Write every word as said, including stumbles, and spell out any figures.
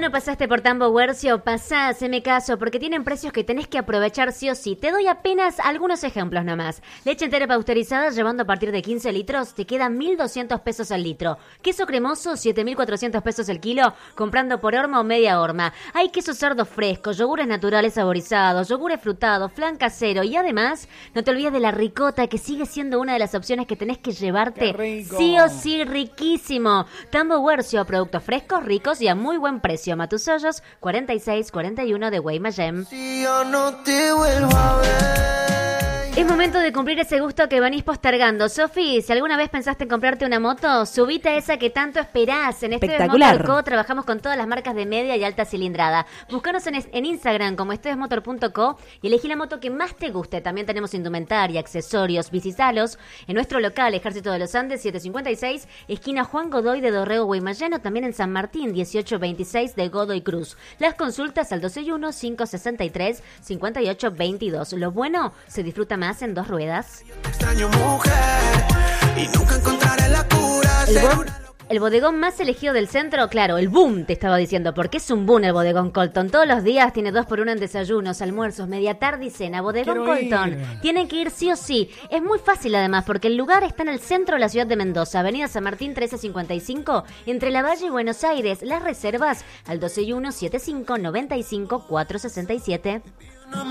no pasaste por Tambo Huercio, pasá, haceme caso, porque tienen precios que tenés que aprovechar sí o sí. Te doy apenas algunos ejemplos nomás. Leche entera pasteurizada, llevando a partir de quince litros, te queda mil doscientos pesos al litro. Queso cremoso, siete mil cuatrocientos pesos el kilo, comprando por horma o media horma. Hay queso cerdo fresco, yogures naturales saborizados, yogures frutados, flan casero y además, no te olvides de la ricota, que sigue siendo una de las opciones que tenés que llevarte sí o sí, riquísimo. Tambo Huercio, productos frescos, ricos y a muy buen precio. Matusollos, cuarenta y seis cuarenta y uno de Guaymallén. Si yo no te vuelvo a ver. Es momento de cumplir ese gusto que venís postergando. Sofi, si alguna vez pensaste en comprarte una moto, subite a esa que tanto esperás. En Esteves Espectacular. Motor Co trabajamos con todas las marcas de media y alta cilindrada. Búscanos en, en Instagram como esteves motor punto co y elegí la moto que más te guste. También tenemos indumentaria, accesorios, bicisalos. En nuestro local, Ejército de los Andes, setecientos cincuenta y seis, esquina Juan Godoy de Dorrego, Guaymallén, o también en San Martín, dieciocho veintiséis de Godoy Cruz. Las consultas al doce uno, cinco sesenta y tres, cincuenta y ocho veintidós. Lo bueno se disfruta más en dos ruedas. Te extraño, mujer, y nunca encontraré la cura. El, Ser bo- una el bodegón más elegido del centro, claro, el boom, te estaba diciendo, porque es un boom el bodegón Colton. Todos los días tiene dos por uno en desayunos, almuerzos, media tarde y cena. Bodegón Quiero Colton. ir. Tienen que ir sí o sí. Es muy fácil además, porque el lugar está en el centro de la ciudad de Mendoza, avenida San Martín trece cincuenta y cinco, entre La Valle y Buenos Aires. Las reservas al doce uno, setenta y cinco, noventa y cinco, cuatrocientos sesenta y siete.